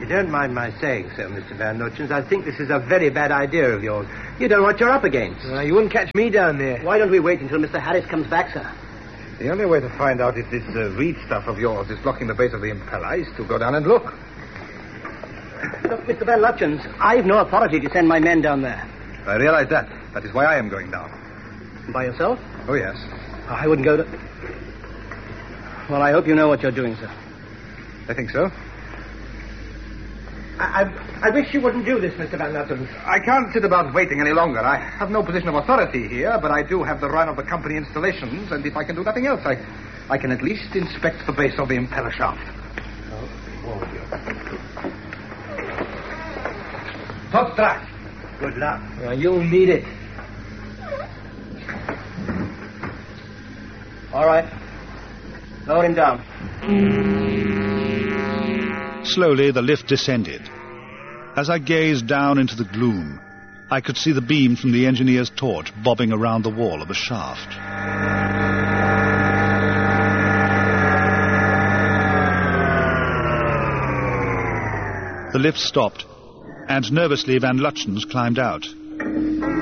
don't mind my saying so, Mr. Van Nootjens, I think this is a very bad idea of yours. You don't know what you're up against. You wouldn't catch me down there. Why don't we wait until Mr. Harris comes back, sir? The only way to find out if this reed stuff of yours is blocking the base of the impeller is to go down and look. Look, Mr. Van Nootjens, I've no authority to send my men down there. I realize that. That is why I am going down. By yourself? Oh, yes. I wouldn't go to... Well, I hope you know what you're doing, sir. I think so. I wish you wouldn't do this, Mr. Van Nootjens. I can't sit about waiting any longer. I have no position of authority here, but I do have the run of the company installations, and if I can do nothing else, I can at least inspect the base of the impeller shaft. Top track. Good luck. You'll need it. All right. Lower him down. Slowly, the lift descended. As I gazed down into the gloom, I could see the beam from the engineer's torch bobbing around the wall of the shaft. The lift stopped, and nervously Van Nootjens climbed out.